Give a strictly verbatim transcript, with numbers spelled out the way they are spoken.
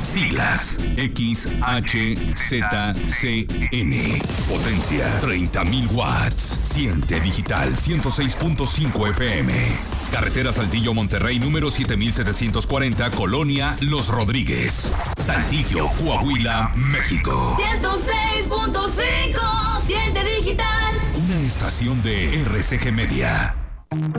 Siglas X H Z C N. Potencia treinta mil watts. Siente digital ciento seis punto cinco F M. Carretera Saltillo Monterrey número siete mil setecientos cuarenta, Colonia Los Rodríguez, Saltillo, Coahuila, México. ciento seis punto cinco. Siente digital. Una estación de R C G Media.